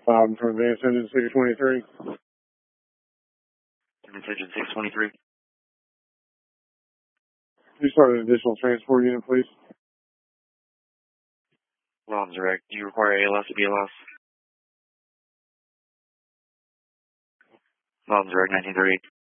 From Advanced Engine 623. Advanced Engine 623. Can you start an additional transport unit, please? Ron direct. Do you require ALS or BLS? Ron direct 1938.